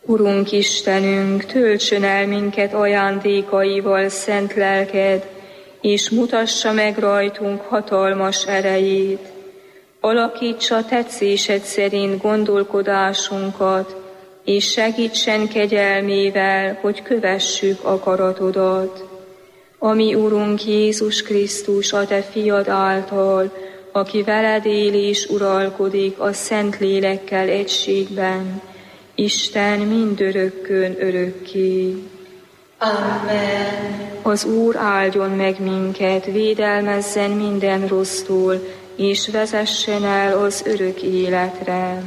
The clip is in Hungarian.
Urunk Istenünk, töltsön el minket ajándékaival szent lelked, és mutassa meg rajtunk hatalmas erejét. Alakítsa tetszésed szerint gondolkodásunkat, és segítsen kegyelmével, hogy kövessük akaratodat. Ami Urunk Jézus Krisztus, a Te fiad által, aki veled él és uralkodik a Szent Lélekkel egységben, Isten mindörökkön örökké. Amen. Az Úr áldjon meg minket, védelmezzen minden rossztól, és vezessen el az örök életre.